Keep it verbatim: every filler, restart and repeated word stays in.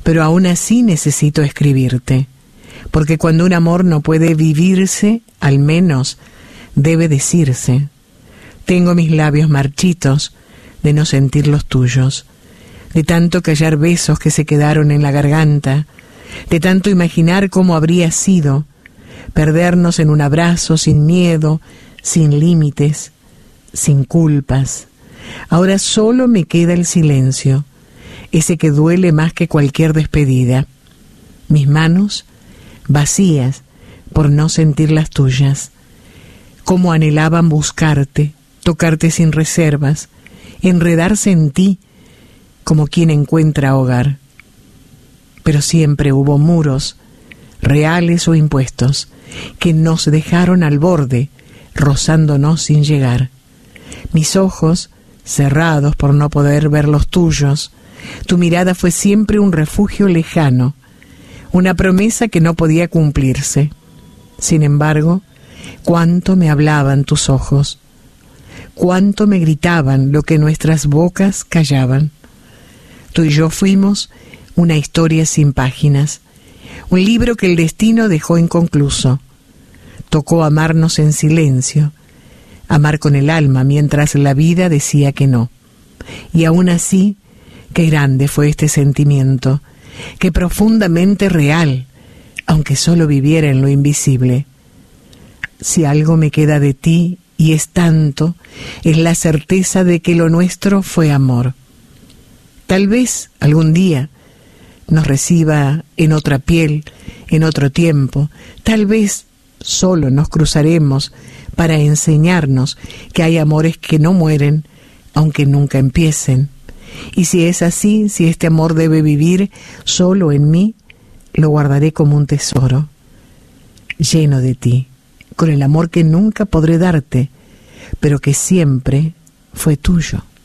pero aún así necesito escribirte, porque cuando un amor no puede vivirse, al menos debe decirse. Tengo mis labios marchitos de no sentir los tuyos, de tanto callar besos que se quedaron en la garganta, de tanto imaginar cómo habría sido perdernos en un abrazo sin miedo, sin límites, sin culpas. Ahora solo me queda el silencio, ese que duele más que cualquier despedida. Mis manos vacías por no sentir las tuyas. Cómo anhelaban buscarte, tocarte sin reservas, enredarse en ti como quien encuentra hogar. Pero siempre hubo muros, reales o impuestos, que nos dejaron al borde, rozándonos sin llegar. Mis ojos, cerrados por no poder ver los tuyos, tu mirada fue siempre un refugio lejano, una promesa que no podía cumplirse. Sin embargo, cuánto me hablaban tus ojos, cuánto me gritaban lo que nuestras bocas callaban. Tú y yo fuimos una historia sin páginas, un libro que el destino dejó inconcluso. Tocó amarnos en silencio, amar con el alma mientras la vida decía que no. Y aún así, qué grande fue este sentimiento, qué profundamente real, aunque solo viviera en lo invisible. Si algo me queda de ti, y es tanto, es la certeza de que lo nuestro fue amor. Tal vez algún día nos reciba en otra piel, en otro tiempo. Tal vez solo nos cruzaremos para enseñarnos que hay amores que no mueren, aunque nunca empiecen. Y si es así, si este amor debe vivir solo en mí, lo guardaré como un tesoro, lleno de ti, con el amor que nunca podré darte, pero que siempre fue tuyo.